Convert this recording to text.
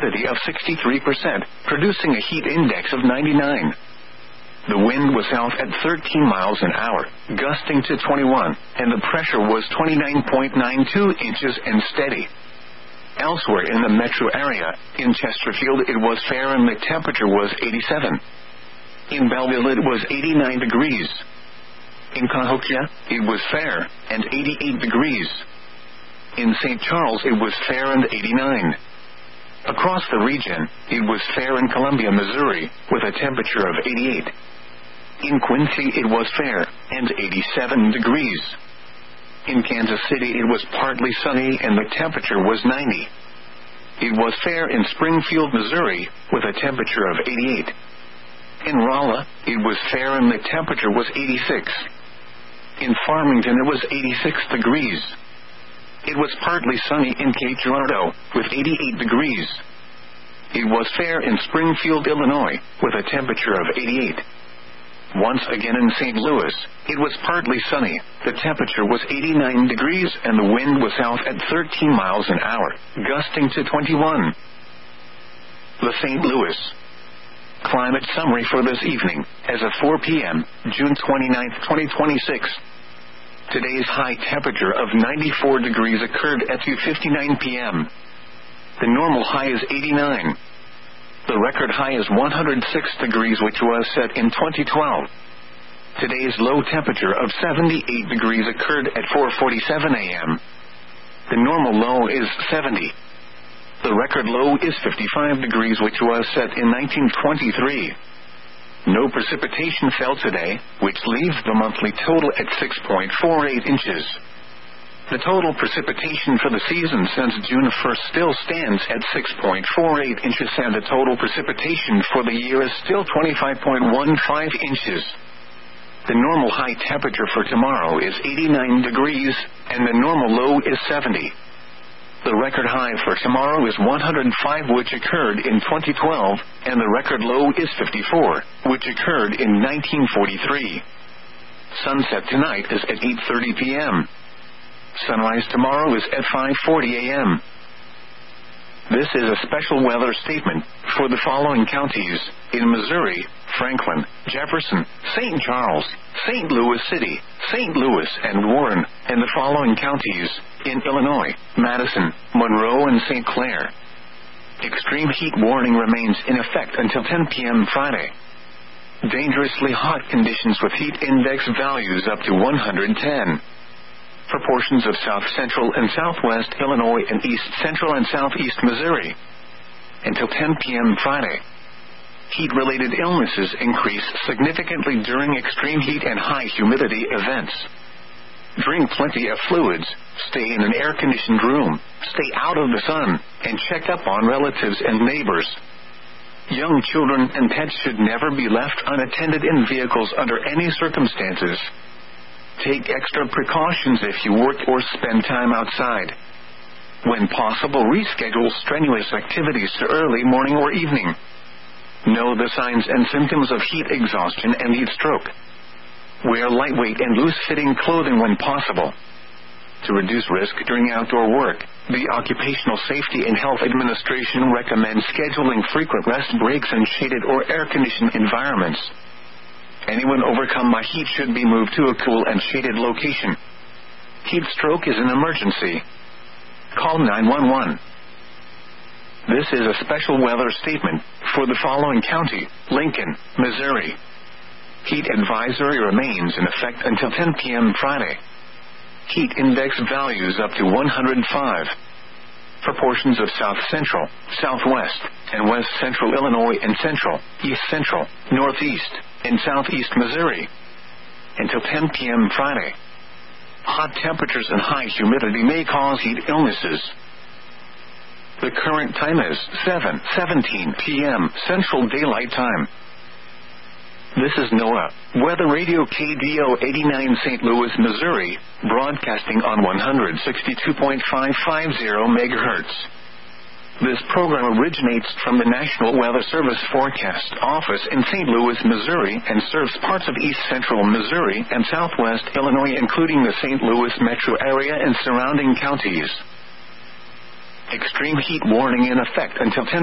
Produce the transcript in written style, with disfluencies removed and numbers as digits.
humidity of 63%, producing a heat index of 99. The wind was south at 13 miles an hour, gusting to 21, and the pressure was 29.92 inches and steady. Elsewhere in the metro area, in Chesterfield it was fair and the temperature was 87. In Belleville it was 89 degrees. In Cahokia, it was fair and 88 degrees. In St. Charles it was fair and 89. Across the region, it was fair in Columbia, Missouri, with a temperature of 88. In Quincy it was fair and 87 degrees. In Kansas City it was partly sunny and the temperature was 90. It was fair in Springfield, Missouri, with a temperature of 88. In Rolla, it was fair and the temperature was 86. In Farmington it was 86 degrees. It was partly sunny in Cape Girardeau, with 88 degrees. It was fair in Springfield, Illinois, with a temperature of 88. Once again in St. Louis, it was partly sunny, the temperature was 89 degrees and the wind was south at 13 miles an hour, gusting to 21. The St. Louis climate summary for this evening, as of 4 p.m., June 29, 2026. Today's high temperature of 94 degrees occurred at 2:59 p.m. The normal high is 89. The record high is 106 degrees, which was set in 2012. Today's low temperature of 78 degrees occurred at 4:47 a.m. The normal low is 70. The record low is 55 degrees, which was set in 1923. No precipitation fell today, which leaves the monthly total at 6.48 inches. The total precipitation for the season since June 1st still stands at 6.48 inches, and the total precipitation for the year is still 25.15 inches. The normal high temperature for tomorrow is 89 degrees, and the normal low is 70. The record high for tomorrow is 105, which occurred in 2012, and the record low is 54, which occurred in 1943. Sunset tonight is at 8:30 p.m. Sunrise tomorrow is at 5:40 a.m. This is a special weather statement for the following counties: in Missouri, Franklin, Jefferson, St. Charles, St. Louis City, St. Louis, and Warren, and the following counties: in Illinois, Madison, Monroe, and St. Clair. Extreme heat warning remains in effect until 10 p.m. Friday. Dangerously hot conditions with heat index values up to 110. For portions of south central and southwest Illinois and east central and southeast Missouri. Until 10 p.m. Friday. Heat-related illnesses increase significantly during extreme heat and high humidity events. Drink plenty of fluids, stay in an air-conditioned room, stay out of the sun, and check up on relatives and neighbors. Young children and pets should never be left unattended in vehicles under any circumstances. Take extra precautions if you work or spend time outside. When possible, reschedule strenuous activities to early morning or evening. Know the signs and symptoms of heat exhaustion and heat stroke. Wear lightweight and loose-fitting clothing when possible. To reduce risk during outdoor work, the Occupational Safety and Health Administration recommends scheduling frequent rest breaks in shaded or air-conditioned environments. Anyone overcome by heat should be moved to a cool and shaded location. Heat stroke is an emergency. Call 911. This is a special weather statement for the following county: Lincoln, Missouri. Heat advisory remains in effect until 10 p.m. Friday. Heat index values up to 105. For portions of south central, southwest, and west central Illinois and central, east central, northeast, and southeast Missouri. Until 10 p.m. Friday. Hot temperatures and high humidity may cause heat illnesses. The current time is 7:17 p.m. Central Daylight Time. This is NOAA Weather Radio KDO 89 St. Louis, Missouri, broadcasting on 162.550 MHz. This program originates from the National Weather Service Forecast Office in St. Louis, Missouri, and serves parts of east central Missouri and southwest Illinois, including the St. Louis metro area and surrounding counties. Extreme heat warning in effect until 10